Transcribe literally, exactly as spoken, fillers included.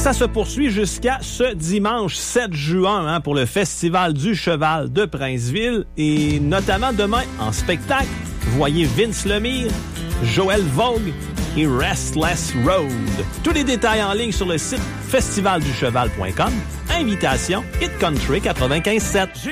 ça se poursuit jusqu'à ce dimanche sept juin hein, pour le Festival du Cheval de Princeville. Et notamment demain, en spectacle, voyez Vince Lemire, Joël Vogue et Restless Road. Tous les détails en ligne sur le site festival du cheval point com. Invitation Hit Country quatre-vingt-quinze sept.